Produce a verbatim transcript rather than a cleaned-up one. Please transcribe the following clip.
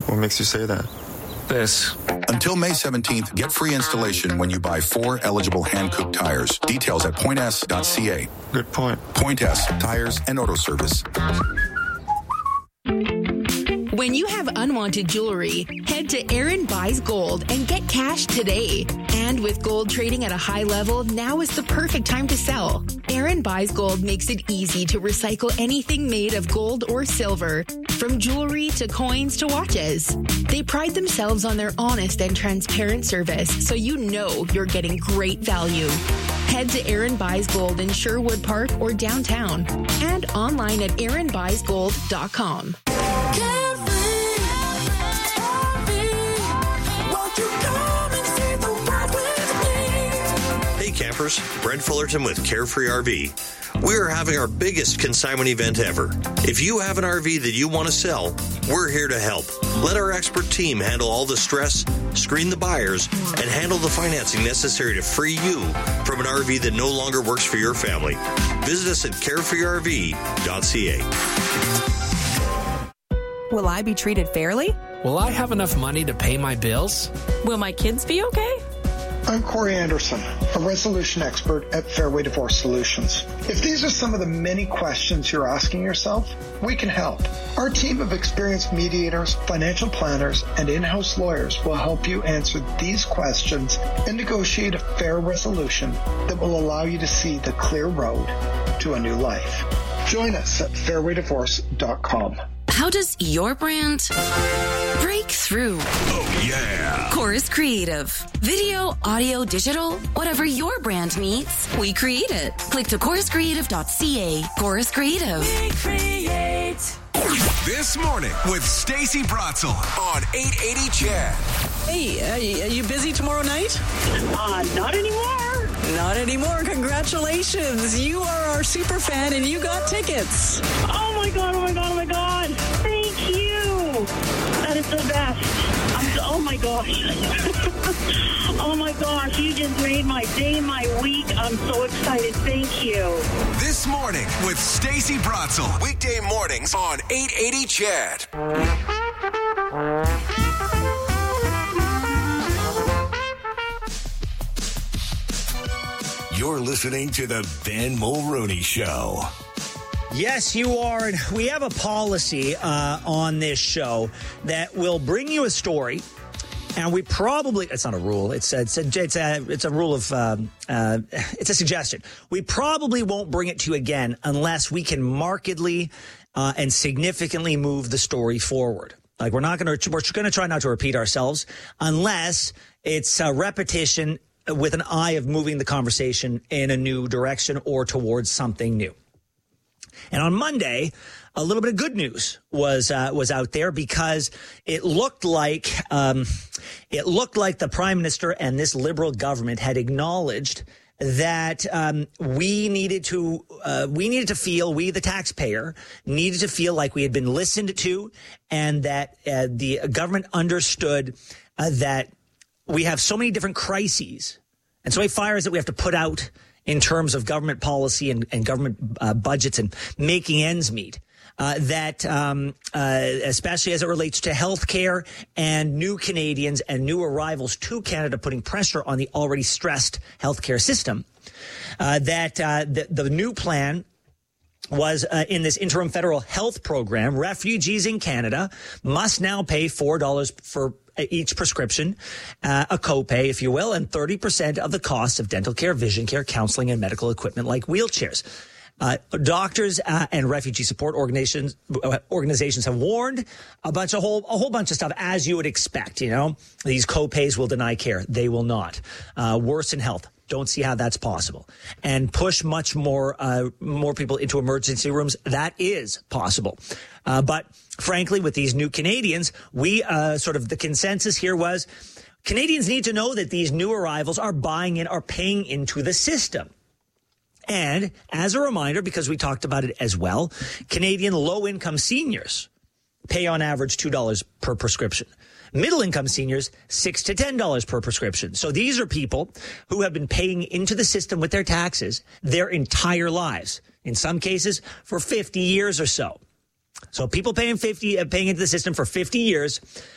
What makes you say that? This. Until May seventeenth, get free installation when you buy four eligible hand-cooked tires. Details at point s dot c a. Good point. Point S, tires and auto service. When you have unwanted jewelry, head to Aaron Buys Gold and get cash today. And with gold trading at a high level, now is the perfect time to sell. Aaron Buys Gold makes it easy to recycle anything made of gold or silver, from jewelry to coins to watches. They pride themselves on their honest and transparent service, so you know you're getting great value. Head to Aaron Buys Gold in Sherwood Park or downtown, and online at aaron buys gold dot com. Hey campers, Brent Fullerton with Carefree R V. We are having our biggest consignment event ever. If you have an R V that you want to sell, we're here to help. Let our expert team handle all the stress, screen the buyers, and handle the financing necessary to free you from an R V that no longer works for your family. Visit us at carefree r v dot c a. Will I be treated fairly? Will I have enough money to pay my bills? Will my kids be okay? I'm Corey Anderson, a resolution expert at Fairway Divorce Solutions. If these are some of the many questions you're asking yourself, we can help. Our team of experienced mediators, financial planners, and in-house lawyers will help you answer these questions and negotiate a fair resolution that will allow you to see the clear road to a new life. Join us at fairway divorce dot com. How does your brand break through? Oh, yeah. Chorus Creative. Video, audio, digital, whatever your brand needs, we create it. Click to chorus creative dot c a. Chorus Creative. We create. This morning with Stacey Bratzel on eight eighty C H E D. Hey, are you busy tomorrow night? Uh, not anymore. Not anymore. Congratulations. You are our super fan and you got tickets. Oh my God, oh my God, oh my God. Thank you. That is the best. I'm so, oh my gosh. Oh my gosh, you just made my day, my week. I'm so excited. Thank you. This morning with Stacey Bratzel. Weekday mornings on eight eighty C H E D. You're listening to the Ben Mulroney Show. Yes, you are. And we have a policy uh, on this show that will bring you a story. And we probably, it's not a rule. It's a, it's a, it's a, it's a rule of, um, uh, it's a suggestion. We probably won't bring it to you again unless we can markedly uh, and significantly move the story forward. Like we're not going to, we're going to try not to repeat ourselves unless it's a repetition with an eye of moving the conversation in a new direction or towards something new. And on Monday, a little bit of good news was uh, was out there because it looked like um, it looked like the Prime Minister and this Liberal government had acknowledged that um, we needed to uh, we needed to feel we the taxpayer needed to feel like we had been listened to, and that uh, the government understood uh, that we have so many different crises and so many fires that we have to put out in terms of government policy and, and government uh, budgets and making ends meet. Uh, that um, uh, especially as it relates to healthcare and new Canadians and new arrivals to Canada, putting pressure on the already stressed healthcare system, uh, that uh, the, the new plan was uh, in this interim federal health program, refugees in Canada must now pay four dollars for each prescription, uh, a copay, if you will, and thirty percent of the cost of dental care, vision care, counseling, and medical equipment like wheelchairs. Uh, doctors uh, and refugee support organizations uh, organizations have warned a bunch of whole a whole bunch of stuff, as you would expect. You know, these copays will deny care; they will not uh, worsen health. Don't see how that's possible. And push much more uh, more people into emergency rooms. That is possible. Uh, but frankly, with these new Canadians, we uh, sort of the consensus here was Canadians need to know that these new arrivals are buying in, are paying into the system. And as a reminder, because we talked about it as well, Canadian low-income seniors pay on average two dollars per prescription. Middle-income seniors, six to ten dollars per prescription. So these are people who have been paying into the system with their taxes their entire lives, in some cases for fifty years or so. So people paying fifty, uh, paying into the system for fifty years,